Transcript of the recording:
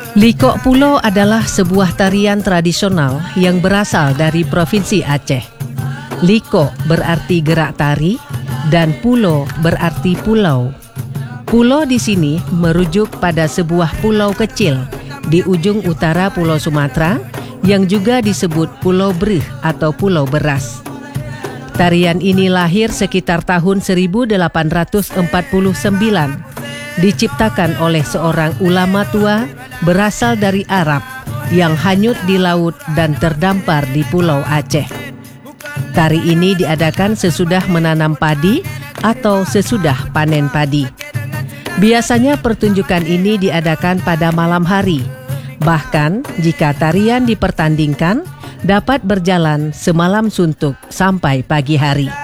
Liko Pulo adalah sebuah tarian tradisional yang berasal dari Provinsi Aceh. Liko berarti gerak tari dan pulo berarti pulau. Pulo di sini merujuk pada sebuah pulau kecil di ujung utara Pulau Sumatera yang juga disebut Pulau Brih atau Pulau Beras. Tarian ini lahir sekitar tahun 1849. Diciptakan oleh seorang ulama tua berasal dari Arab yang hanyut di laut dan terdampar di Pulau Aceh. Tari ini diadakan sesudah menanam padi atau sesudah panen padi. Biasanya pertunjukan ini diadakan pada malam hari. Bahkan jika tarian dipertandingkan, dapat berjalan semalam suntuk sampai pagi hari.